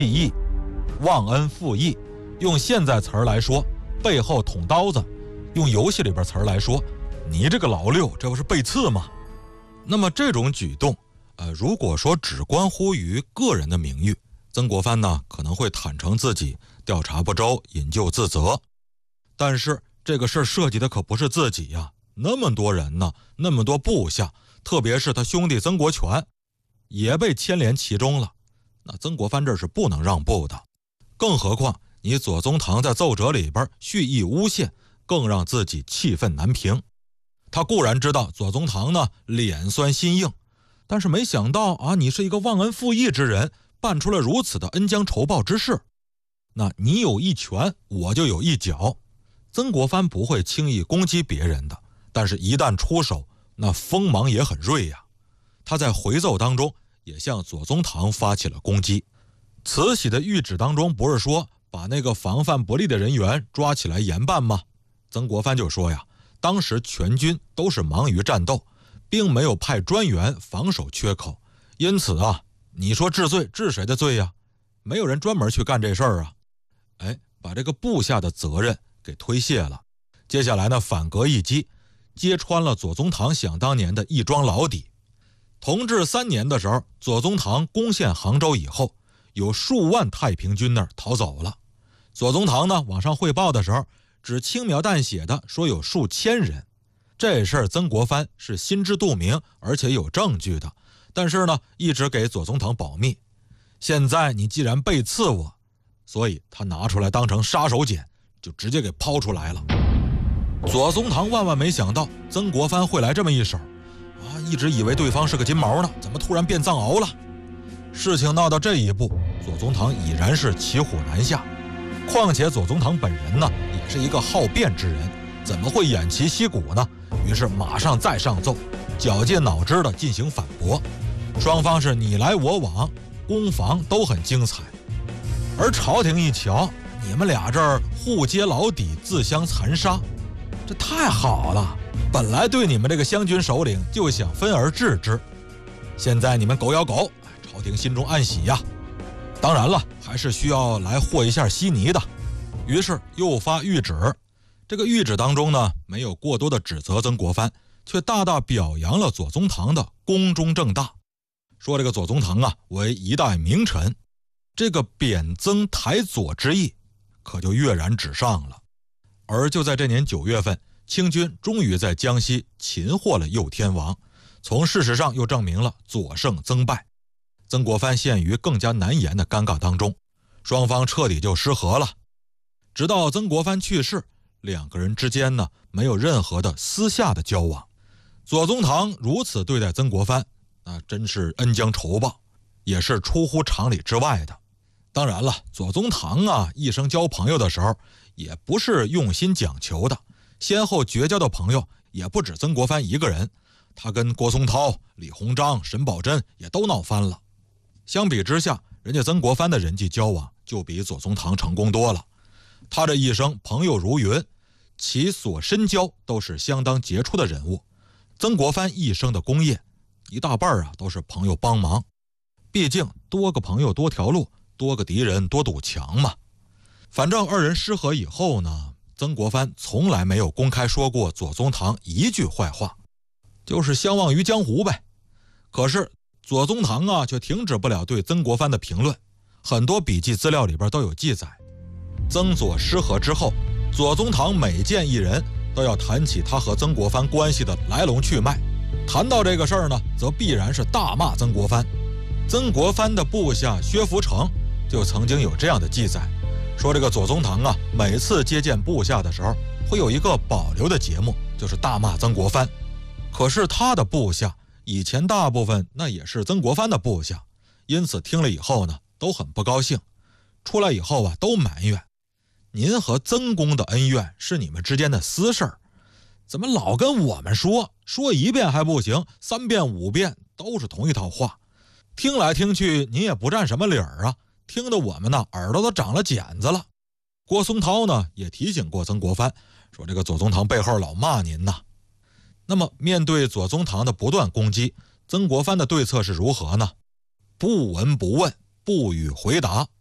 义，忘恩负义，用现在词儿来说，背后捅刀子；用游戏里边词儿来说，你这个老六，这不是背刺吗？那么这种举动，如果说只关乎于个人的名誉，曾国藩呢可能会坦诚自己调查不周，引咎自责。但是这个事儿涉及的可不是自己呀，那么多人呢，那么多部下，特别是他兄弟曾国荃，也被牵连其中了。那曾国藩这是不能让步的，更何况你左宗棠在奏折里边蓄意诬陷，更让自己气愤难平。他固然知道左宗棠呢脸酸心硬，但是没想到啊，你是一个忘恩负义之人，办出了如此的恩将仇报之事。那你有一拳，我就有一脚。曾国藩不会轻易攻击别人的，但是一旦出手，那锋芒也很锐呀。他在回奏当中也向左宗棠发起了攻击。慈禧的谕旨当中不是说把那个防范不利的人员抓起来严办吗？曾国藩就说呀，当时全军都是忙于战斗，并没有派专员防守缺口，因此啊，你说治罪治谁的罪呀？没有人专门去干这事儿啊。把这个部下的责任给推卸了。接下来呢，反戈一击，揭穿了左宗棠想当年的一桩老底。同治3年的时候，左宗棠攻陷杭州以后，有数万太平军那儿逃走了。左宗棠呢往上汇报的时候，只轻描淡写的说有数千人。这事儿曾国藩是心知肚明，而且有证据的，但是呢一直给左宗棠保密。现在你既然背刺我，所以他拿出来当成杀手锏，就直接给抛出来了。左宗棠万万没想到曾国藩会来这么一手啊，一直以为对方是个金毛呢，怎么突然变藏獒了？事情闹到这一步，左宗棠已然是骑虎难下。况且左宗棠本人呢，也是一个好辩之人，怎么会偃旗息鼓呢？于是马上再上奏，绞尽脑汁的进行反驳。双方是你来我往，攻防都很精彩。而朝廷一瞧，你们俩这儿互揭老底，自相残杀，这太好了！本来对你们这个湘军首领就想分而治之，现在你们狗咬狗，朝廷心中暗喜呀。当然了，还是需要来和一下稀泥的。于是又发谕旨，这个谕旨当中呢，没有过多的指责曾国藩，却大大表扬了左宗棠的功忠正大，说这个左宗棠啊为一代名臣。这个贬曾抬左之意可就跃然纸上了。而就在这年9月份，清军终于在江西擒获了右天王，从事实上又证明了左胜曾败。曾国藩陷于更加难言的尴尬当中，双方彻底就失和了。直到曾国藩去世，两个人之间呢没有任何的私下的交往。左宗棠如此对待曾国藩，那真是恩将仇报，也是出乎常理之外的。当然了，左宗棠啊一生交朋友的时候也不是用心讲求的，先后绝交的朋友也不止曾国藩一个人，他跟郭松涛、李鸿章、沈葆桢也都闹翻了。相比之下，人家曾国藩的人际交往就比左宗棠成功多了。他这一生朋友如云，其所深交都是相当杰出的人物。曾国藩一生的功业一大半都是朋友帮忙，毕竟多个朋友多条路，多个敌人多堵墙嘛。反正二人失和以后呢，曾国藩从来没有公开说过左宗棠一句坏话，就是相忘于江湖呗。可是左宗棠啊却停止不了对曾国藩的评论，很多笔记资料里边都有记载。曾左失和之后，左宗棠每见一人都要谈起他和曾国藩关系的来龙去脉，谈到这个事儿呢，则必然是大骂曾国藩。曾国藩的部下薛福成就曾经有这样的记载，说这个左宗棠啊，每次接见部下的时候，会有一个保留的节目，就是大骂曾国藩。可是他的部下以前大部分那也是曾国藩的部下，因此听了以后呢，都很不高兴。出来以后啊，都埋怨，您和曾公的恩怨是你们之间的私事儿，怎么老跟我们说一遍还不行，3遍5遍都是同一套话，听来听去您也不占什么理儿啊，听得我们呢耳朵都长了茧子了。郭松涛呢也提醒过曾国藩，说这个左宗棠背后老骂您呐。那么面对左宗棠的不断攻击，曾国藩的对策是如何呢？不闻不问，不予回答，